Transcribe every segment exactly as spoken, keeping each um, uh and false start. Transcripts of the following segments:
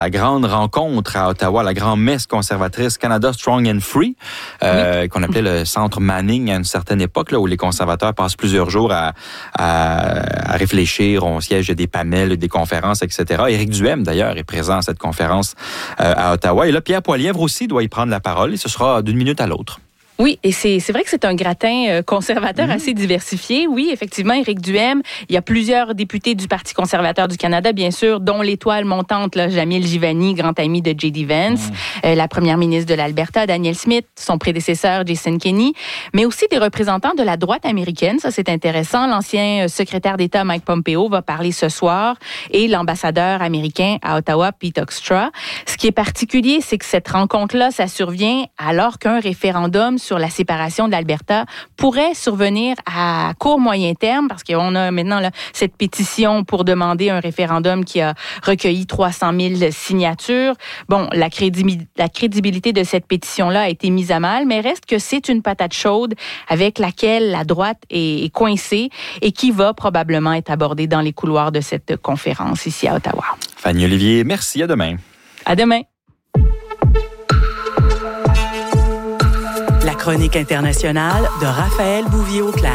la grande rencontre à Ottawa, la grande messe conservatrice Canada Strong and Free, euh, oui. qu'on appelait le centre Manning à une certaine époque, là, où les conservateurs passent plusieurs jours à, à, à réfléchir. On siège des panels, des conférences, et cetera. Éric Duhaime, d'ailleurs, est présent à cette conférence euh, à Ottawa. Et là, Pierre Poilievre aussi doit y prendre la parole et ce sera d'une minute à l'autre. Oui, et c'est, c'est vrai que c'est un gratin conservateur mmh. assez diversifié. Oui, effectivement, Éric Duhaime, il y a plusieurs députés du Parti conservateur du Canada, bien sûr, dont l'étoile montante, là, Jamil Jivani, grand ami de J D Vance, mmh. euh, la première ministre de l'Alberta, Danielle Smith, son prédécesseur, Jason Kenney, mais aussi des représentants de la droite américaine. Ça, c'est intéressant. L'ancien secrétaire d'État, Mike Pompeo, va parler ce soir et l'ambassadeur américain à Ottawa, Pete Hoekstra. Ce qui est particulier, c'est que cette rencontre-là, ça survient alors qu'un référendum sur sur la séparation de l'Alberta pourrait survenir à court moyen terme parce qu'on a maintenant là, cette pétition pour demander un référendum qui a recueilli trois cent mille signatures. Bon, la, crédib- la crédibilité de cette pétition-là a été mise à mal, mais reste que c'est une patate chaude avec laquelle la droite est, est coincée et qui va probablement être abordée dans les couloirs de cette conférence ici à Ottawa. Fanny Olivier, merci. À demain. À demain. La chronique internationale de Raphaël Bouvier-Auclair.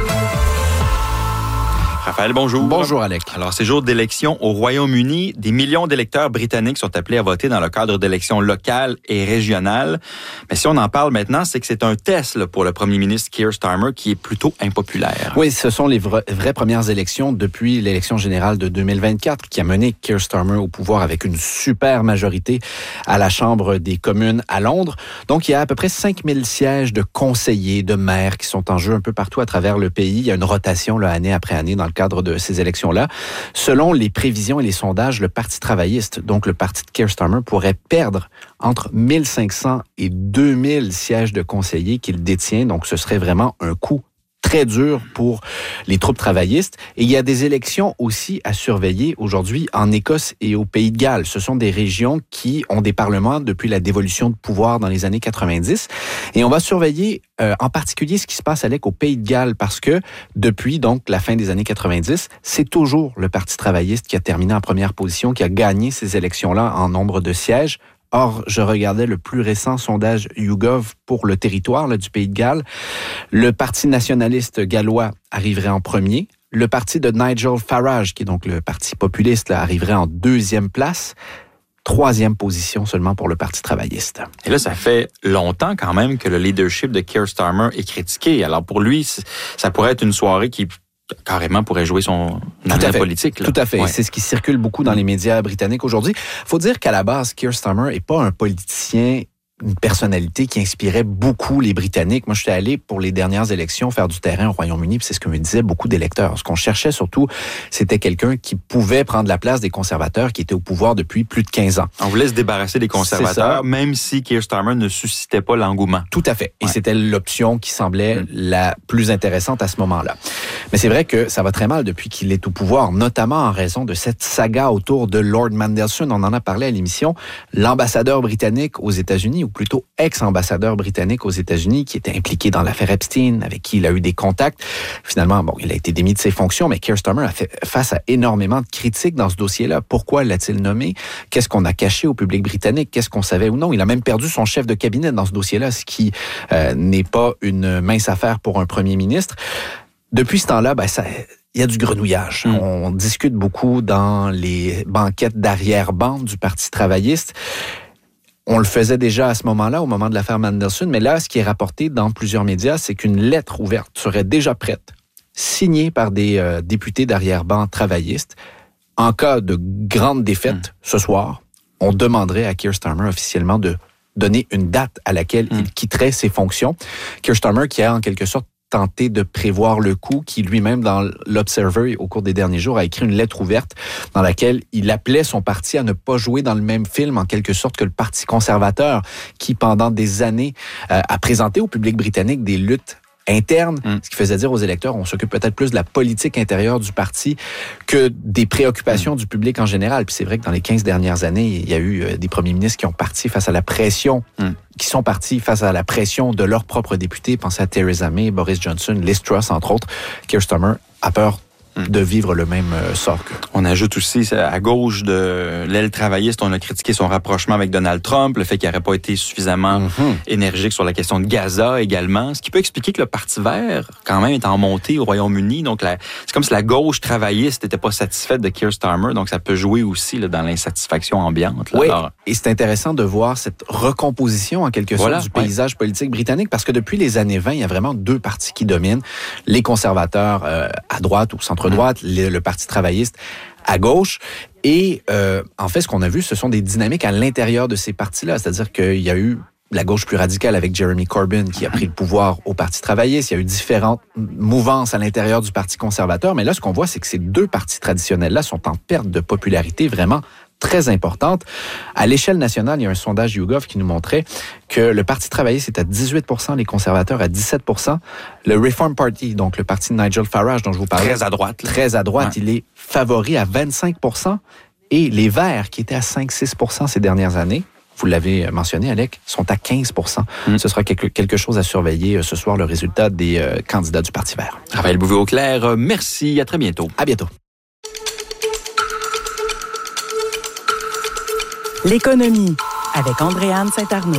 Raphaël, bonjour. Bonjour, Alec. Alors, c'est jour d'élection au Royaume-Uni. Des millions d'électeurs britanniques sont appelés à voter dans le cadre d'élections locales et régionales. Mais si on en parle maintenant, c'est que c'est un test là, pour le premier ministre Keir Starmer qui est plutôt impopulaire. Oui, ce sont les vra- vraies premières élections depuis l'élection générale de deux mille vingt-quatre qui a mené Keir Starmer au pouvoir avec une super majorité à la Chambre des communes à Londres. Donc, il y a à peu près cinq mille sièges de conseillers, de maires qui sont en jeu un peu partout à travers le pays. Il y a une rotation là, année après année dans le cadre de ces élections-là. Selon les prévisions et les sondages, le Parti travailliste, donc le parti de Keir Starmer, pourrait perdre entre mille cinq cents et deux mille sièges de conseillers qu'il détient. Donc, ce serait vraiment un coup très dur pour les troupes travaillistes. Et il y a des élections aussi à surveiller aujourd'hui en Écosse et au Pays de Galles. Ce sont des régions qui ont des parlements depuis la dévolution de pouvoir dans les années quatre-vingt-dix. Et on va surveiller euh, en particulier ce qui se passe avec au Pays de Galles parce que depuis donc la fin des années quatre-vingt-dix, c'est toujours le Parti travailliste qui a terminé en première position, qui a gagné ces élections-là en nombre de sièges. Or, je regardais le plus récent sondage YouGov pour le territoire là, du Pays de Galles. Le Parti nationaliste gallois arriverait en premier. Le parti de Nigel Farage, qui est donc le parti populiste, là, arriverait en deuxième place. Troisième position seulement pour le Parti travailliste. Et là, ça fait longtemps quand même que le leadership de Keir Starmer est critiqué. Alors pour lui, ça pourrait être une soirée qui carrément pourrait jouer son avenir politique. Là. Tout à fait. Ouais. C'est ce qui circule beaucoup dans les médias britanniques aujourd'hui. Faut dire qu'à la base, Keir Starmer est pas un politicien, une personnalité qui inspirait beaucoup les Britanniques. Moi, je suis allé pour les dernières élections faire du terrain au Royaume-Uni, puis c'est ce que me disaient beaucoup d'électeurs. Ce qu'on cherchait surtout, c'était quelqu'un qui pouvait prendre la place des conservateurs qui étaient au pouvoir depuis plus de quinze ans. On voulait se débarrasser des conservateurs, même si Keir Starmer ne suscitait pas l'engouement. Tout à fait. Et ouais. C'était l'option qui semblait mmh. la plus intéressante à ce moment-là. Mais c'est vrai que ça va très mal depuis qu'il est au pouvoir, notamment en raison de cette saga autour de Lord Mandelson. On en a parlé à l'émission. L'ambassadeur britannique aux États-Unis, ou plutôt ex-ambassadeur britannique aux États-Unis, qui était impliqué dans l'affaire Epstein, avec qui il a eu des contacts. Finalement, bon, il a été démis de ses fonctions, mais Keir Starmer a fait face à énormément de critiques dans ce dossier-là. Pourquoi l'a-t-il nommé? Qu'est-ce qu'on a caché au public britannique? Qu'est-ce qu'on savait ou non? Il a même perdu son chef de cabinet dans ce dossier-là, ce qui euh, n'est pas une mince affaire pour un premier ministre. Depuis ce temps-là, ben, ça... il y a du grenouillage. Mmh. On discute beaucoup dans les banquettes d'arrière-ban du Parti travailliste. On le faisait déjà à ce moment-là, au moment de l'affaire Mandelson, mais là, ce qui est rapporté dans plusieurs médias, c'est qu'une lettre ouverte serait déjà prête, signée par des euh, députés d'arrière-ban travaillistes. En cas de grande défaite mmh. ce soir, on demanderait à Keir Starmer officiellement de donner une date à laquelle mmh. il quitterait ses fonctions. Keir Starmer qui a en quelque sorte tenté de prévoir le coup, qui lui-même, dans l'Observer, au cours des derniers jours, a écrit une lettre ouverte dans laquelle il appelait son parti à ne pas jouer dans le même film, en quelque sorte, que le Parti conservateur, qui, pendant des années, euh, a présenté au public britannique des luttes interne, mm. ce qui faisait dire aux électeurs, on s'occupe peut-être plus de la politique intérieure du parti que des préoccupations mm. du public en général. Puis c'est vrai que dans les quinze dernières années, il y a eu des premiers ministres qui ont parti face à la pression, mm. qui sont partis face à la pression de leurs propres députés. Pensez à Theresa May, Boris Johnson, Liz Truss, entre autres. Keir Starmer a peur de vivre le même euh, sort qu'eux. On ajoute aussi, à gauche de l'aile travailliste, on a critiqué son rapprochement avec Donald Trump, le fait qu'il n'aurait pas été suffisamment mm-hmm. énergique sur la question de Gaza également, ce qui peut expliquer que le Parti vert, quand même, est en montée au Royaume-Uni. Donc, la, c'est comme si la gauche travailliste n'était pas satisfaite de Keir Starmer, donc ça peut jouer aussi là, dans l'insatisfaction ambiante. Là. Oui, Alors, et c'est intéressant de voir cette recomposition, en quelque voilà, sorte, du paysage ouais. politique britannique, parce que depuis les années vingt, il y a vraiment deux partis qui dominent. Les conservateurs euh, à droite ou centre-droite, mmh. le, le Parti travailliste à gauche. Et euh, en fait, ce qu'on a vu, ce sont des dynamiques à l'intérieur de ces partis-là. C'est-à-dire qu'il y a eu la gauche plus radicale avec Jeremy Corbyn qui a pris le pouvoir au Parti travailliste. Il y a eu différentes mouvances à l'intérieur du Parti conservateur. Mais là, ce qu'on voit, c'est que ces deux partis traditionnels-là sont en perte de popularité vraiment très importante. À l'échelle nationale, il y a un sondage YouGov qui nous montrait que le Parti travailliste est à dix-huit pour cent, les conservateurs à dix-sept pour cent. Le Reform Party, donc le parti de Nigel Farage dont je vous parlais, très à droite. Là. Très à droite, ouais. il est favori à vingt-cinq pour cent. Et les Verts, qui étaient à cinq à six pour cent ces dernières années, vous l'avez mentionné, Alec, sont à quinze pour cent. Mm. Ce sera quelque, quelque chose à surveiller ce soir, le résultat des euh, candidats du Parti vert. Raphaël Bouvier-Auclair, merci, à très bientôt. À bientôt. L'économie avec Andréane Saint-Arnaud.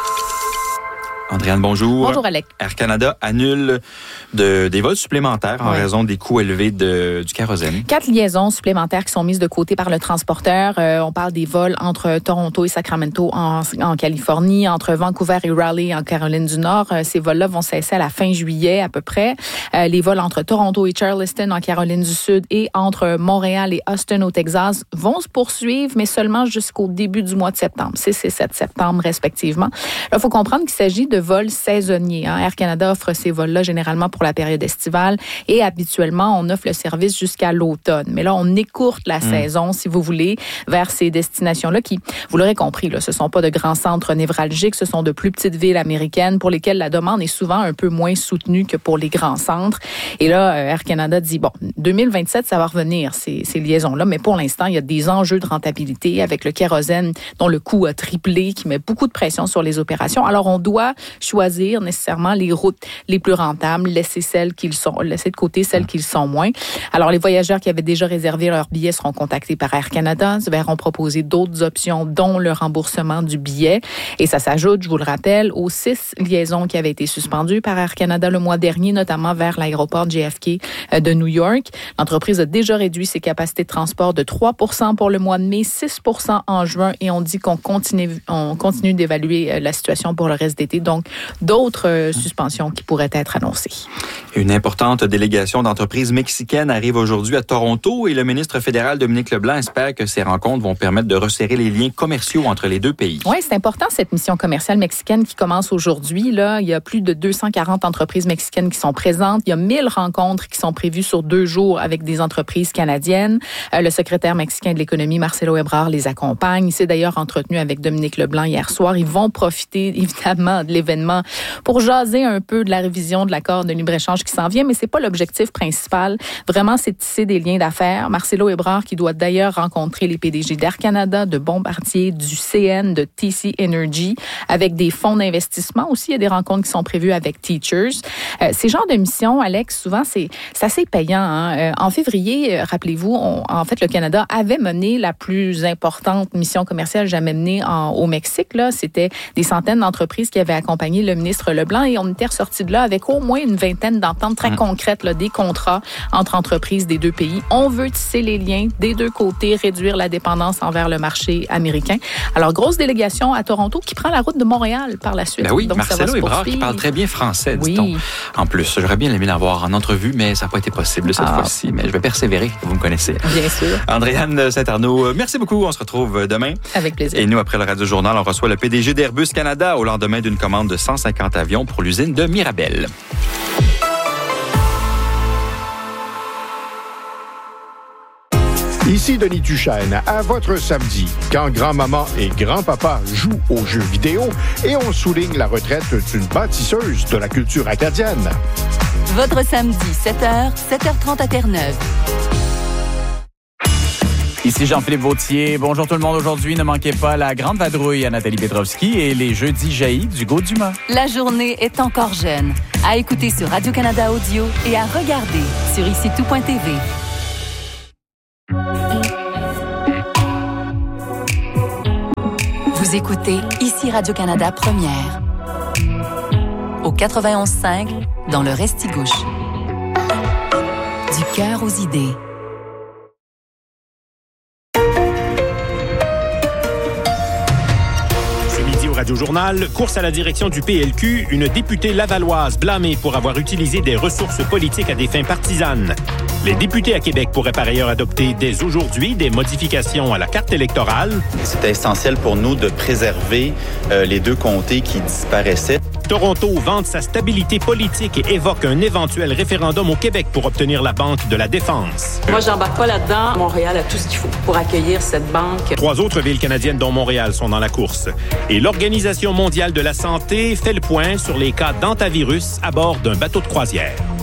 Andréane, bonjour. Bonjour, Alec. Air Canada annule de, des vols supplémentaires en ouais. raison des coûts élevés de, du kérosène. Quatre liaisons supplémentaires qui sont mises de côté par le transporteur. Euh, on parle des vols entre Toronto et Sacramento en, en Californie, entre Vancouver et Raleigh en Caroline du Nord. Euh, ces vols-là vont cesser à la fin juillet à peu près. Euh, les vols entre Toronto et Charleston en Caroline du Sud et entre Montréal et Austin au Texas vont se poursuivre, mais seulement jusqu'au début du mois de septembre, six et sept septembre respectivement. Là, il faut comprendre qu'il s'agit de vols saisonniers. Hein. Air Canada offre ces vols-là généralement pour la période estivale et habituellement, on offre le service jusqu'à l'automne. Mais là, on écourte la mmh. saison, si vous voulez, vers ces destinations-là qui, vous l'aurez compris, là, ce ne sont pas de grands centres névralgiques, ce sont de plus petites villes américaines pour lesquelles la demande est souvent un peu moins soutenue que pour les grands centres. Et là, Air Canada dit, bon, deux mille vingt-sept, ça va revenir, ces, ces liaisons-là, mais pour l'instant, il y a des enjeux de rentabilité avec le kérosène dont le coût a triplé, qui met beaucoup de pression sur les opérations. Alors, on doit choisir nécessairement les routes les plus rentables, laisser celles qui le sont, laisser de côté celles qui le sont moins. Alors, les voyageurs qui avaient déjà réservé leurs billets seront contactés par Air Canada, se verront proposer d'autres options, dont le remboursement du billet. Et ça s'ajoute, je vous le rappelle, aux six liaisons qui avaient été suspendues par Air Canada le mois dernier, notamment vers l'aéroport J F K de New York. L'entreprise a déjà réduit ses capacités de transport de trois pour cent pour le mois de mai, six pour cent en juin, et on dit qu'on continue, on continue d'évaluer la situation pour le reste d'été. Donc, d'autres euh, suspensions qui pourraient être annoncées. Une importante délégation d'entreprises mexicaines arrive aujourd'hui à Toronto et le ministre fédéral Dominique Leblanc espère que ces rencontres vont permettre de resserrer les liens commerciaux entre les deux pays. Oui, c'est important cette mission commerciale mexicaine qui commence aujourd'hui. Là, il y a plus de deux cent quarante entreprises mexicaines qui sont présentes. Il y a mille rencontres qui sont prévues sur deux jours avec des entreprises canadiennes. Euh, le secrétaire mexicain de l'économie, Marcelo Ebrard, les accompagne. Il s'est d'ailleurs entretenu avec Dominique Leblanc hier soir. Ils vont profiter évidemment de l'événement pour jaser un peu de la révision de l'accord de libre-échange qui s'en vient, mais c'est pas l'objectif principal. Vraiment, c'est de tisser des liens d'affaires. Marcelo Ebrard, qui doit d'ailleurs rencontrer les P D G d'Air Canada, de Bombardier, du C N, de T C Energy, avec des fonds d'investissement aussi. Il y a des rencontres qui sont prévues avec Teachers. Euh, ces genres de missions, Alex, souvent, c'est, c'est assez payant. Hein? Euh, en février, euh, rappelez-vous, on, en fait, le Canada avait mené la plus importante mission commerciale jamais menée en, au Mexique. Là. C'était des centaines d'entreprises qui avaient accompagné le ministre Leblanc et on était ressorti de là avec au moins une vingtaine d'ententes très mmh. concrètes, là, des contrats entre entreprises des deux pays. On veut tisser les liens des deux côtés, réduire la dépendance envers le marché américain. Alors, grosse délégation à Toronto qui prend la route de Montréal par la suite. Ben oui, donc, Marcelo Ebrard qui parle très bien français, dit-on. Oui. En plus, j'aurais bien aimé l'avoir en entrevue, mais ça n'a pas été possible cette ah. fois-ci. Mais je vais persévérer, vous me connaissez. Bien sûr. Andréane Saint-Arnaud, merci beaucoup. On se retrouve demain. Avec plaisir. Et nous, après le Radio-Journal, on reçoit le P D G d'Airbus Canada au lendemain d'une commande de cent cinquante avions pour l'usine de Mirabel. Ici Denis Duchesne, à votre samedi, quand grand-maman et grand-papa jouent aux jeux vidéo et on souligne la retraite d'une bâtisseuse de la culture acadienne. Votre samedi, sept heures, sept heures trente à Terre-Neuve. Ici Jean-Philippe Vautier. Bonjour tout le monde. Aujourd'hui, ne manquez pas la grande vadrouille à Nathalie Petrovski et les jeudis jaillis d'Hugo Dumas. La journée est encore jeune. À écouter sur Radio-Canada Audio et à regarder sur ici tout point t v. Vous écoutez ici Radio-Canada Première. Au quatre-vingt-onze cinq, dans le Restigouche. Du cœur aux idées. Radio-Journal, course à la direction du P L Q, une députée lavalloise blâmée pour avoir utilisé des ressources politiques à des fins partisanes. Les députés à Québec pourraient par ailleurs adopter dès aujourd'hui des modifications à la carte électorale. C'était essentiel pour nous de préserver euh, les deux comtés qui disparaissaient. Toronto vante sa stabilité politique et évoque un éventuel référendum au Québec pour obtenir la Banque de la Défense. Moi, j'embarque pas là-dedans. Montréal a tout ce qu'il faut pour accueillir cette banque. Trois autres villes canadiennes, dont Montréal, sont dans la course. Et l'Organisation mondiale de la santé fait le point sur les cas d'hantavirus à bord d'un bateau de croisière.